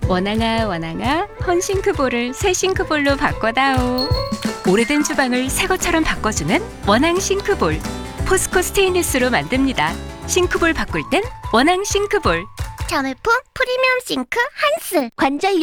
원앙아 원앙아 헌싱크볼을 새 싱크볼로 바꿔다오. 오래된 주방을 새 것처럼 바꿔주는 원앙 싱크볼. 포스코 스테인리스로 만듭니다. 싱크볼 바꿀 땐 원앙 싱크볼. 자매품 프리미엄 싱크 한스 관절